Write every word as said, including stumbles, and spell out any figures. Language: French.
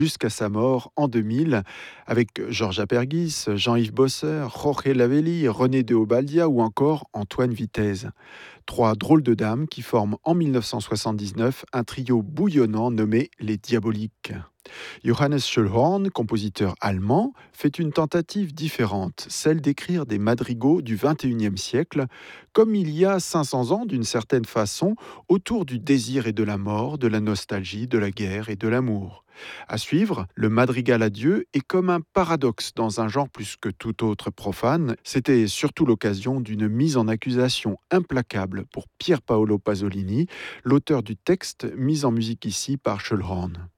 jusqu'à sa mort en deux mille, avec Georges Apergis, Jean-Yves Bosser, Jorge Lavelli, René de Obaldia ou encore Antoine Vitez. Trois drôles de dames qui forment en mille neuf cent soixante-dix-neuf un trio bouillonnant nommé les Diaboliques. Johannes Schöllhorn, compositeur allemand, fait une tentative différente, celle d'écrire des madrigaux du vingt et unième siècle, comme il y a cinq cents ans d'une certaine façon, autour du désir et de la mort, de la nostalgie, de la guerre et de l'amour. À suivre, le madrigal à Dieu est comme un paradoxe dans un genre plus que tout autre profane. C'était surtout l'occasion d'une mise en accusation implacable pour Pier Paolo Pasolini, l'auteur du texte mis en musique ici par Schöllhorn.